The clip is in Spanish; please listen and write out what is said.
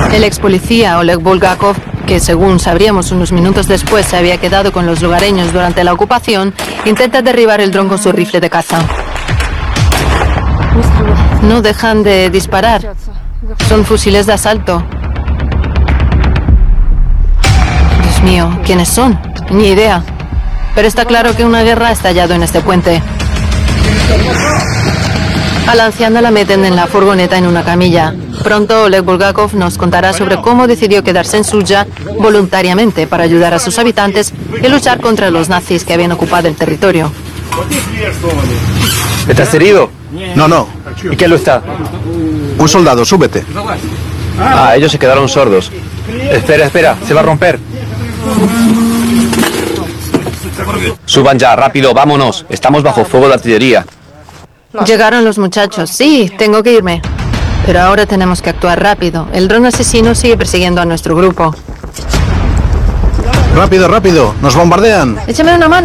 El ex policía Oleg Bulgakov, que según sabríamos unos minutos después se había quedado con los lugareños durante la ocupación, intenta derribar el dron con su rifle de caza. No dejan de disparar. Son fusiles de asalto. Dios mío, ¿quiénes son? Ni idea. Pero está claro que una guerra ha estallado en este puente. A la anciana la meten en la furgoneta en una camilla. Pronto Oleg Bulgakov nos contará sobre cómo decidió quedarse en Sudzha voluntariamente para ayudar a sus habitantes y luchar contra los nazis que habían ocupado el territorio. ¿Estás herido? No. ¿Y quién lo está? Un soldado, súbete. Ah, ellos se quedaron sordos. Espera, se va a romper. Suban ya, rápido, vámonos. Estamos bajo fuego de artillería. Llegaron los muchachos. Sí, tengo que irme. Pero ahora tenemos que actuar rápido. El dron asesino sigue persiguiendo a nuestro grupo. Rápido, nos bombardean. Échame una mano.